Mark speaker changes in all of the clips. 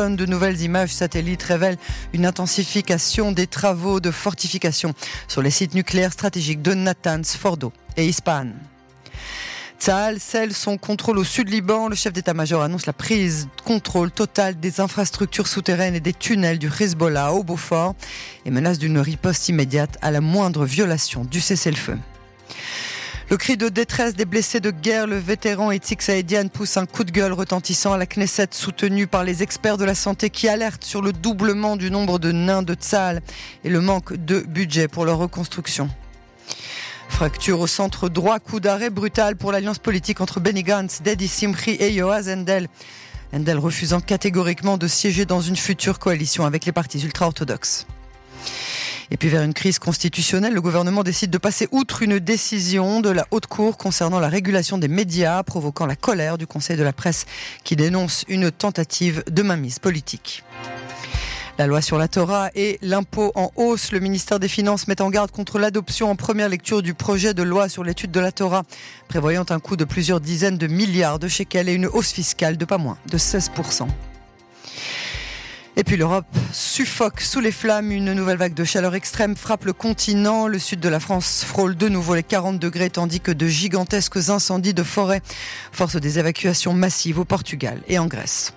Speaker 1: Washington. De nouvelles images satellites révèlent une intensification des travaux de fortification sur les sites nucléaires stratégiques de Natanz, Fordo et Ispahan. Tsahal scelle son contrôle au sud Liban. Le chef d'état-major annonce la prise de contrôle totale des infrastructures souterraines et des tunnels du Hezbollah au Beaufort et menace d'une riposte immédiate à la moindre violation du cessez-le-feu. Le cri de détresse des blessés de guerre, le vétéran Itzik Saïdian pousse un coup de gueule retentissant à la Knesset, soutenu par les experts de la santé qui alertent sur le doublement du nombre de nains de Tsahal et le manque de budget pour leur reconstruction. Fracture au centre droit, coup d'arrêt brutal pour l'alliance politique entre Benny Gantz, Dedi Simchi et Yoaz Hendel. Hendel refusant catégoriquement de siéger dans une future coalition avec les partis ultra-orthodoxes. Et puis vers une crise constitutionnelle, le gouvernement décide de passer outre une décision de la Haute Cour concernant la régulation des médias, provoquant la colère du Conseil de la presse qui dénonce une tentative de mainmise politique. La loi sur la Torah et l'impôt en hausse. Le ministère des Finances met en garde contre l'adoption en première lecture du projet de loi sur l'étude de la Torah, prévoyant un coût de plusieurs dizaines de milliards de shekels et une hausse fiscale de pas moins de 16%. Et puis l'Europe suffoque sous les flammes. Une nouvelle vague de chaleur extrême frappe le continent. Le sud de la France frôle de nouveau les 40 degrés, tandis que de gigantesques incendies de forêt forcent des évacuations massives au Portugal et en Grèce.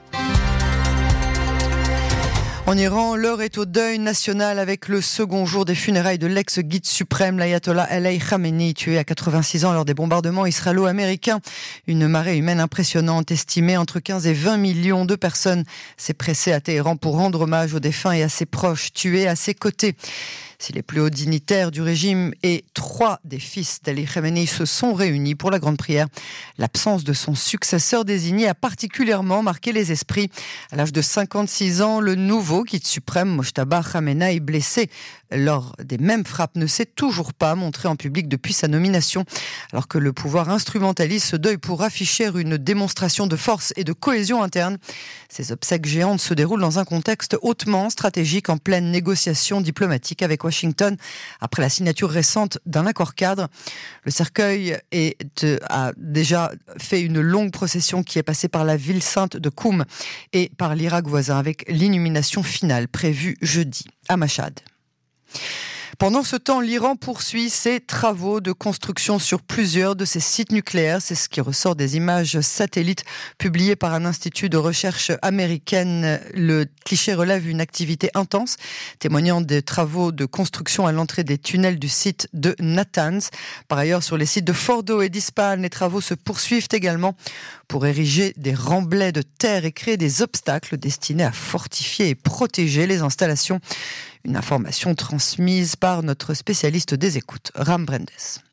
Speaker 1: En Iran, l'heure est au deuil national avec le second jour des funérailles de l'ex-guide suprême, l'ayatollah Ali Khamenei, tué à 86 ans lors des bombardements israélo-américains. Une marée humaine impressionnante, estimée entre 15 et 20 millions de personnes, s'est pressée à Téhéran pour rendre hommage aux défunts et à ses proches tués à ses côtés. Si les plus hauts dignitaires du régime et 3 des fils d'Ali Khamenei se sont réunis pour la grande prière, l'absence de son successeur désigné a particulièrement marqué les esprits. À l'âge de 56 ans, le nouveau guide suprême, Mojtaba Khamenei, blessé lors des mêmes frappes, ne s'est toujours pas montré en public depuis sa nomination, alors que le pouvoir instrumentalise ce deuil pour afficher une démonstration de force et de cohésion interne. Ces obsèques géantes se déroulent dans un contexte hautement stratégique en pleine négociation diplomatique avec Washington après la signature récente d'un accord cadre. Le cercueil a déjà fait une longue procession qui est passée par la ville sainte de Koum et par l'Irak voisin avec l'inhumation finale prévue jeudi à Mashhad. Pendant ce temps, l'Iran poursuit ses travaux de construction sur plusieurs de ses sites nucléaires. C'est ce qui ressort des images satellites publiées par un institut de recherche américaine. Le cliché relève une activité intense, témoignant des travaux de construction à l'entrée des tunnels du site de Natanz. Par ailleurs, sur les sites de Fordo et d'Ispahan, les travaux se poursuivent également pour ériger des remblais de terre et créer des obstacles destinés à fortifier et protéger les installations. Une information transmise par notre spécialiste des écoutes, Ram Brendes.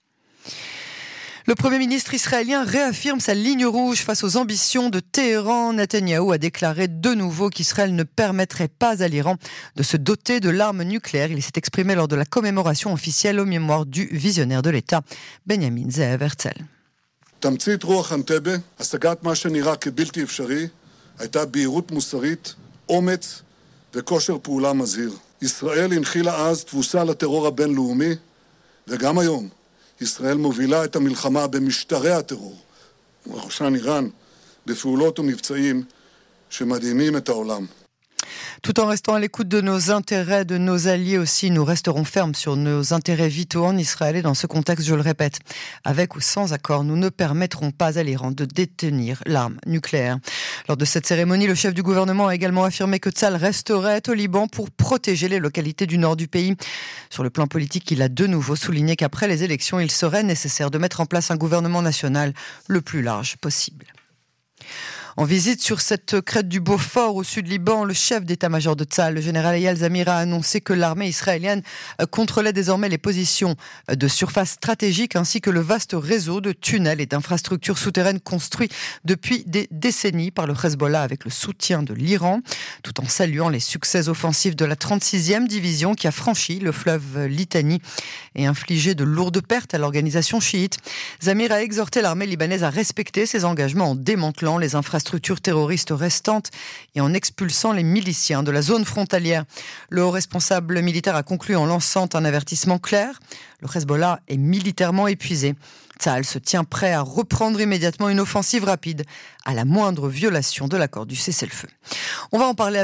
Speaker 1: Le Premier ministre israélien réaffirme sa ligne rouge face aux ambitions de Téhéran. Netanyahou a déclaré de nouveau qu'Israël ne permettrait pas à l'Iran de se doter de l'arme nucléaire. Il s'est exprimé lors de la commémoration officielle aux mémoires du visionnaire de l'État, Benjamin Ze'ev Herzl.
Speaker 2: תמצית רוח אנטבה, השגת מה שנראה כבלתי אפשרי, הייתה בהירות מוסרית, אומץ וכושר פעולה מזהיר. ישראל הנחילה אז תבוסה לטרור הבינלאומי, וגם היום ישראל מובילה את המלחמה במשטרי הטרור, ובראשן איראן, בפעולות ומבצעים שמדהימים את העולם.
Speaker 1: Tout en restant à l'écoute de nos intérêts, de nos alliés aussi, nous resterons fermes sur nos intérêts vitaux en Israël et dans ce contexte, je le répète, avec ou sans accord, nous ne permettrons pas à l'Iran de détenir l'arme nucléaire. Lors de cette cérémonie, le chef du gouvernement a également affirmé que Tsahal resterait au Liban pour protéger les localités du nord du pays. Sur le plan politique, il a de nouveau souligné qu'après les élections, il serait nécessaire de mettre en place un gouvernement national le plus large possible. En visite sur cette crête du Beaufort au sud Liban, le chef d'état-major de Tsahal, le général Eyal Zamir, a annoncé que l'armée israélienne contrôlait désormais les positions de surface stratégique ainsi que le vaste réseau de tunnels et d'infrastructures souterraines construits depuis des décennies par le Hezbollah avec le soutien de l'Iran, tout en saluant les succès offensifs de la 36e division qui a franchi le fleuve Litani et infligé de lourdes pertes à l'organisation chiite. Zamir a exhorté l'armée libanaise à respecter ses engagements en démantelant les infrastructures terroristes restantes et en expulsant les miliciens de la zone frontalière. Le haut responsable militaire a conclu en lançant un avertissement clair. Le Hezbollah est militairement épuisé. Tsahal se tient prêt à reprendre immédiatement une offensive rapide à la moindre violation de l'accord du cessez-le-feu. On va en parler